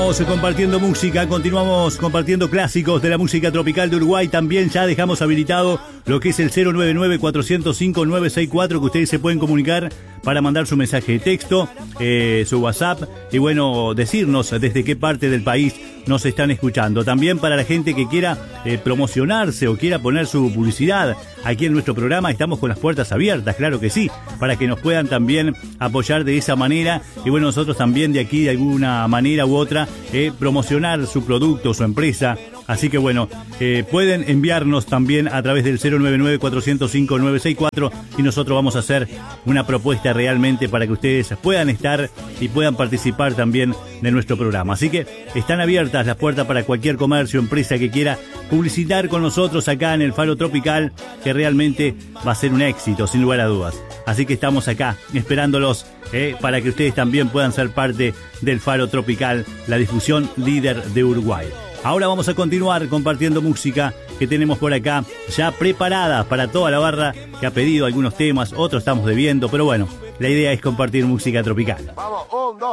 Continuamos compartiendo música, continuamos compartiendo clásicos de la música tropical de Uruguay. También ya dejamos habilitado lo que es el 099-405-964, que ustedes se pueden comunicar para mandar su mensaje de texto, su WhatsApp, y bueno, decirnos desde qué parte del país nos están escuchando. También para la gente que quiera promocionarse o quiera poner su publicidad aquí en nuestro programa, estamos con las puertas abiertas, claro que sí, para que nos puedan también apoyar de esa manera. Y bueno, nosotros también de aquí de alguna manera u otra promocionar su producto, su empresa. Así que bueno, pueden enviarnos también a través del 099-405-964 y nosotros vamos a hacer una propuesta realmente para que ustedes puedan estar y puedan participar también de nuestro programa. Así que están abiertas las puertas para cualquier comercio, empresa que quiera publicitar con nosotros acá en el Faro Tropical, que realmente va a ser un éxito, sin lugar a dudas. Así que estamos acá esperándolos para que ustedes también puedan ser parte del Faro Tropical, la difusión líder de Uruguay. Ahora vamos a continuar compartiendo música que tenemos por acá ya preparada para toda la barra que ha pedido algunos temas, otros estamos debiendo, pero bueno, la idea es compartir música tropical. Vamos, 1, 2.